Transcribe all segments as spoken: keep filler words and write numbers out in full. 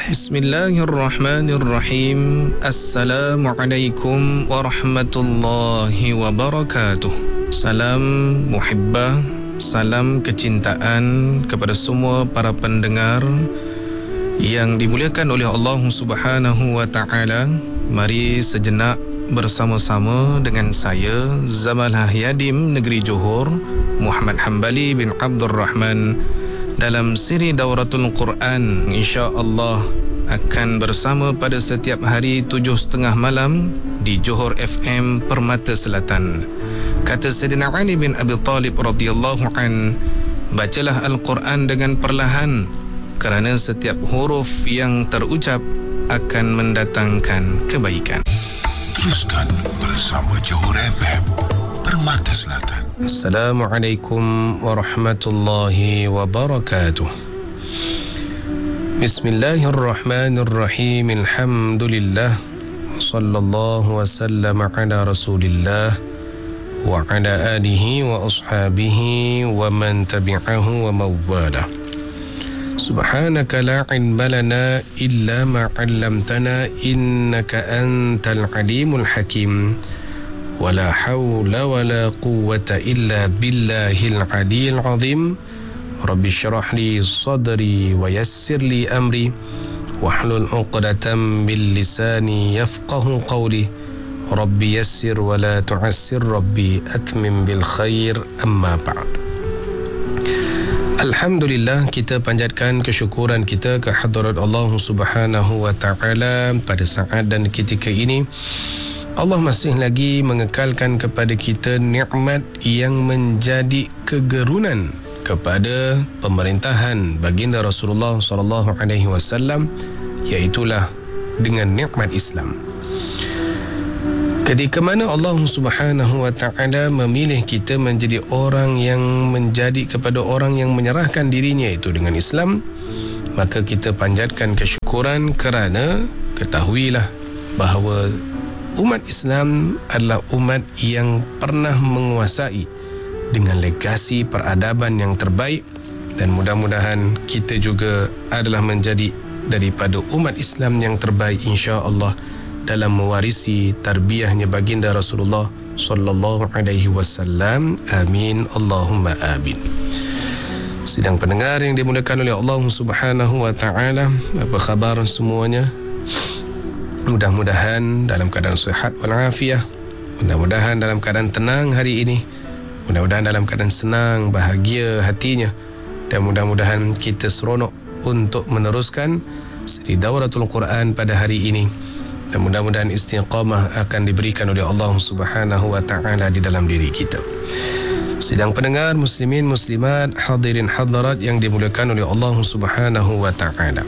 Bismillahirrahmanirrahim. Assalamualaikum warahmatullahi wabarakatuh. Salam muhibbah, salam kecintaan kepada semua para pendengar yang dimuliakan oleh Allah Subhanahu wa taala. Mari sejenak bersama-sama dengan saya Zamalah Yadim Negeri Johor, Muhammad Hambali bin Abdul Rahman, dalam siri Dauratul Quran. InsyaAllah akan bersama pada setiap hari tujuh setengah malam di Johor F M Permata Selatan. Kata Sayyidina Ali bin Abi Talib radhiyallahu an, bacalah Al-Quran dengan perlahan, kerana setiap huruf yang terucap akan mendatangkan kebaikan. Teruskan bersama Johor F M Permata Selatan. Assalamualaikum warahmatullahi wabarakatuh. Bismillahirrahmanirrahim. Alhamdulillah. Sallallahu wasallam ala Rasulillah wa ala alihi wa ashabihi wa man tabi'ahu wa mawwala. Subhanaka la ilma lana illa ma 'allamtana innaka antal alimul hakim. ولا حول ولا قوة إلا بالله العلي العظيم. رب اشرح لي صدري ويسر لي أمري واحلل عقدة من لساني يفقه قولي. رب يسر ولا تعسر ربي أتمم بالخير. أما بعد. Alhamdulillah, kita panjatkan kesyukuran kita ke hadirat Allah Subhanahu wa taala pada saat dan ketika ini. Allah masih lagi mengekalkan kepada kita nikmat yang menjadi kegerunan kepada pemerintahan baginda Rasulullah sallallahu alaihi wasallam, iaitulah dengan nikmat Islam. Ketika mana Allah Subhanahu wa taala memilih kita menjadi orang yang menjadi kepada orang yang menyerahkan dirinya itu dengan Islam, maka kita panjatkan kesyukuran kerana ketahuilah bahawa umat Islam adalah umat yang pernah menguasai dengan legasi peradaban yang terbaik, dan mudah-mudahan kita juga adalah menjadi daripada umat Islam yang terbaik insya-Allah dalam mewarisi tarbiyahnya baginda Rasulullah sallallahu alaihi wasallam. Amin Allahumma amin. Sidang pendengar yang dimuliakan oleh Allah Subhanahu wa taala, apa khabar semuanya? Mudah-mudahan dalam keadaan sihat walafiat, mudah-mudahan dalam keadaan tenang hari ini, mudah-mudahan dalam keadaan senang, bahagia hatinya, dan mudah-mudahan kita seronok untuk meneruskan siri Dauratul Quran pada hari ini, dan mudah-mudahan istiqamah akan diberikan oleh Allah Subhanahu wa taala di dalam diri kita. Sidang pendengar muslimin muslimat, hadirin hadirat yang dimuliakan oleh Allah Subhanahu wa taala.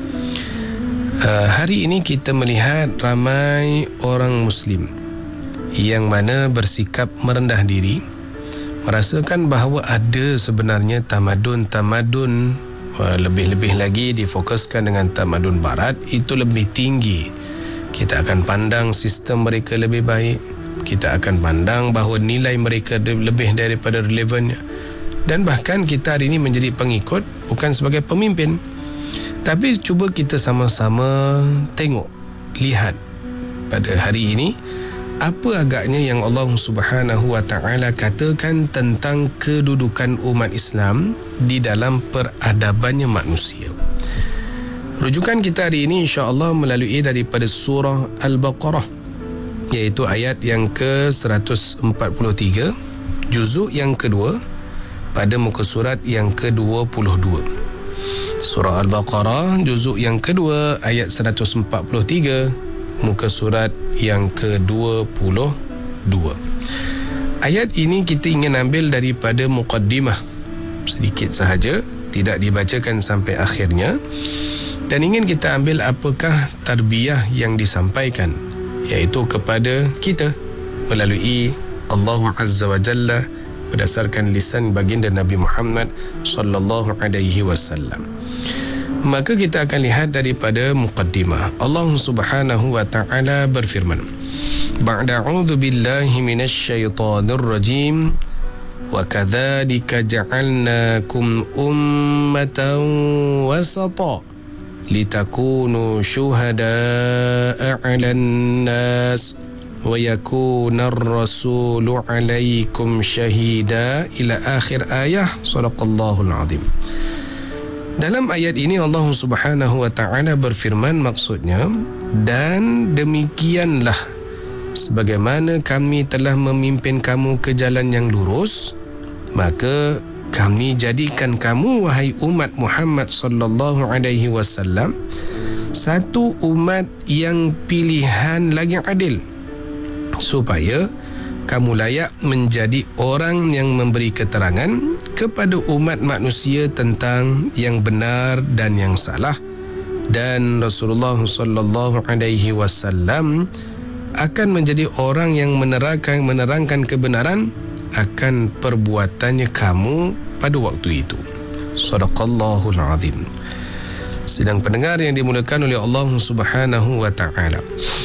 Uh, hari ini kita melihat ramai orang Muslim yang mana bersikap merendah diri, merasakan bahawa ada sebenarnya tamadun-tamadun, uh, lebih-lebih lagi difokuskan dengan tamadun Barat, itu lebih tinggi. Kita akan pandang sistem mereka lebih baik, kita akan pandang bahawa nilai mereka lebih daripada relevannya, dan bahkan kita hari ini menjadi pengikut bukan sebagai pemimpin. Tapi cuba kita sama-sama tengok, lihat pada hari ini apa agaknya yang Allah Subhanahu wa taala katakan tentang kedudukan umat Islam di dalam peradabannya manusia. Rujukan kita hari ini insya-Allah melalui daripada surah Al-Baqarah, iaitu ayat yang ke seratus empat puluh tiga, juzuk yang kedua, pada muka surat yang ke dua puluh dua. Surah Al-Baqarah juzuk yang kedua ayat seratus empat puluh tiga, muka surat yang ke dua puluh dua. Ayat ini kita ingin ambil daripada muqaddimah sedikit sahaja, tidak dibacakan sampai akhirnya, dan ingin kita ambil apakah tarbiyah yang disampaikan, iaitu kepada kita melalui Allah Azza wa Jalla berdasarkan lisan baginda Nabi Muhammad sallallahu alaihi wasallam. Maka kita akan lihat daripada muqaddimah. Allah Subhanahu wa taala berfirman, ba'da a'udzu billahi minasy syaithanir rajim, wa kadzalika ja'alnakum ummatan wasata litakunu syuhada'a 'alan nas wa yakuna ar-rasulu 'alaikum syahida ila akhir ayah. Shadaqallahul azim. Dalam ayat ini Allah Subhanahu wa taala berfirman, maksudnya, dan demikianlah sebagaimana kami telah memimpin kamu ke jalan yang lurus, maka kami jadikan kamu, wahai umat Muhammad sallallahu alaihi wasallam, satu umat yang pilihan lagi adil, supaya kamu layak menjadi orang yang memberi keterangan kepada umat manusia tentang yang benar dan yang salah. Dan Rasulullah sallallahu alaihi wasallam akan menjadi orang yang menerangkan menerangkan kebenaran akan perbuatannya kamu pada waktu itu. Shadaqallahul azim. Sedang pendengar yang dimuliakan oleh Allah Subhanahu wa taala,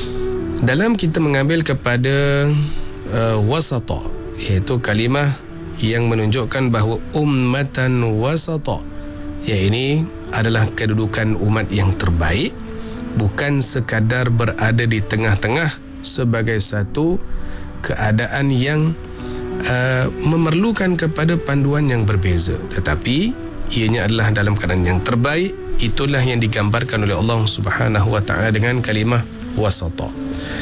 dalam kita mengambil kepada uh, wasata, iaitu kalimah yang menunjukkan bahawa ummatan wasata, yang ini adalah kedudukan umat yang terbaik, bukan sekadar berada di tengah-tengah sebagai satu keadaan yang uh, memerlukan kepada panduan yang berbeza, tetapi ianya adalah dalam keadaan yang terbaik. Itulah yang digambarkan oleh Allah Subhanahu wa taala dengan kalimah wasata.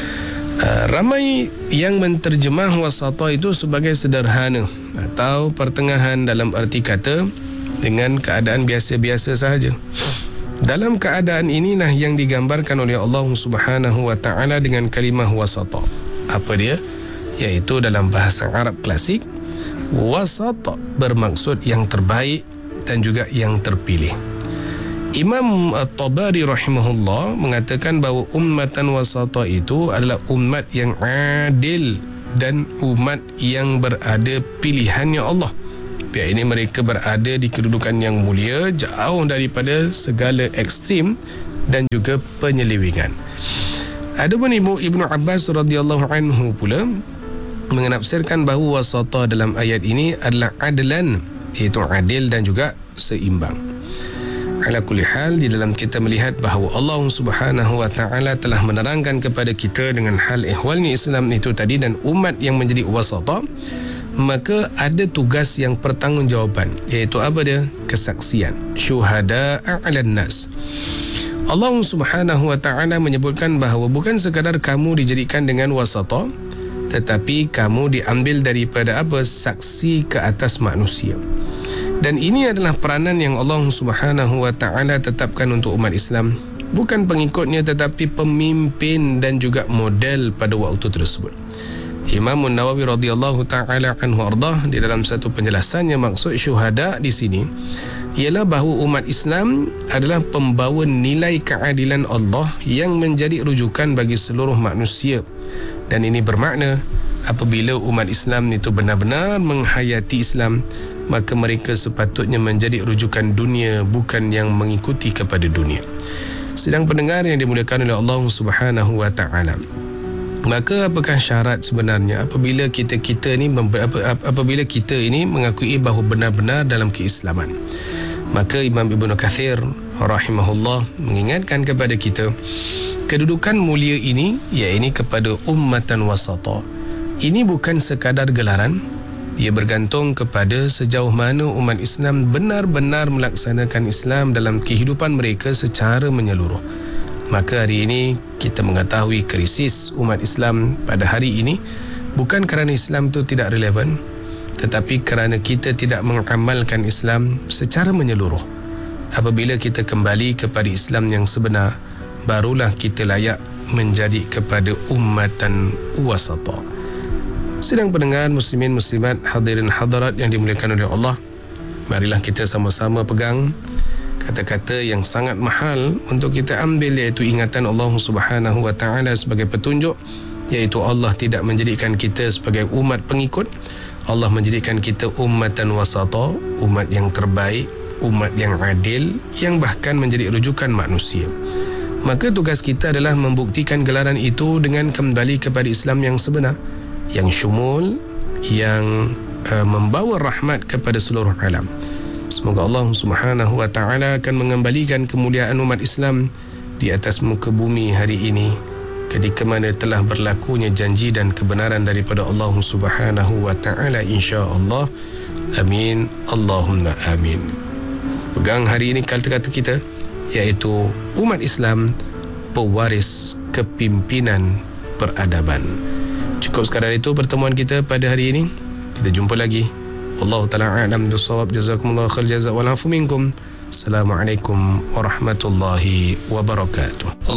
Uh, ramai yang menterjemah wasata itu sebagai sederhana atau pertengahan, dalam arti kata dengan keadaan biasa-biasa sahaja. Dalam keadaan inilah yang digambarkan oleh Allah Subhanahu wa taala dengan kalimah wasata. Apa dia? Iaitu dalam bahasa Arab klasik, wasata bermaksud yang terbaik dan juga yang terpilih. Imam At-Tabari rahimahullah mengatakan bahawa ummatan wasata itu adalah umat yang adil dan umat yang berada pilihannya Allah. Pihak ini mereka berada di kedudukan yang mulia, jauh daripada segala ekstrim dan juga penyelewengan. Adapun Ibu Ibnu Abbas radhiyallahu anhu pula menafsirkan bahawa wasata dalam ayat ini adalah adlan, iaitu adil dan juga seimbang. Ala kulli hal, di dalam kita melihat bahawa Allah Subhanahu wa taala telah menerangkan kepada kita dengan hal ehwalnya Islam itu tadi dan umat yang menjadi wasata, maka ada tugas yang pertanggungjawaban, iaitu apa dia? Kesaksian. Syuhada'a 'alan nas. Allah Subhanahu wa taala menyebutkan bahawa bukan sekadar kamu dijadikan dengan wasata, tetapi kamu diambil daripada apa? Saksi ke atas manusia. Dan ini adalah peranan yang Allah Subhanahu wa taala tetapkan untuk umat Islam, bukan pengikutnya tetapi pemimpin dan juga model pada waktu tersebut. Imam Nawawi radhiyallahu taala anhu ardah di dalam satu penjelasannya, maksud syuhada di sini ialah bahawa umat Islam adalah pembawa nilai keadilan Allah yang menjadi rujukan bagi seluruh manusia. Dan ini bermakna apabila umat Islam itu benar-benar menghayati Islam, maka mereka sepatutnya menjadi rujukan dunia, bukan yang mengikuti kepada dunia. Sedang pendengar yang dimuliakan oleh Allah Subhanahu wa taala, maka apakah syarat sebenarnya apabila kita-kita ni apabila kita ini mengakui bahawa benar-benar dalam keislaman? Maka Imam Ibnu Katsir rahimahullah mengingatkan kepada kita kedudukan mulia ini, iaitu kepada ummatan wasata. Ini bukan sekadar gelaran, ia bergantung kepada sejauh mana umat Islam benar-benar melaksanakan Islam dalam kehidupan mereka secara menyeluruh. Maka hari ini kita mengetahui krisis umat Islam pada hari ini bukan kerana Islam itu tidak relevan, tetapi kerana kita tidak mengamalkan Islam secara menyeluruh. Apabila kita kembali kepada Islam yang sebenar, barulah kita layak menjadi kepada ummatan wasata. Sedang pendengar muslimin muslimat, hadirin hadirat yang dimuliakan oleh Allah, marilah kita sama-sama pegang kata-kata yang sangat mahal untuk kita ambil, iaitu ingatan Allah Subhanahu wa taala sebagai petunjuk, iaitu Allah tidak menjadikan kita sebagai umat pengikut. Allah menjadikan kita ummatan wasata, umat yang terbaik, umat yang adil, yang bahkan menjadi rujukan manusia. Maka tugas kita adalah membuktikan gelaran itu dengan kembali kepada Islam yang sebenar, yang syumul, yang uh, membawa rahmat kepada seluruh alam. Semoga Allah Subhanahu wa taala akan mengembalikan kemuliaan umat Islam di atas muka bumi hari ini, ketika mana telah berlakunya janji dan kebenaran daripada Allah Subhanahu wa taala, insya-Allah. Amin, Allahumma amin. Pegang hari ini kata-kata kita, iaitu umat Islam pewaris kepimpinan peradaban. Cukup sekadar itu pertemuan kita pada hari ini. Kita jumpa lagi. Wallahu ta'ala a'lam bissawab. Jazakumullahu khair jazaa wal afu minkum. Assalamualaikum warahmatullahi wabarakatuh.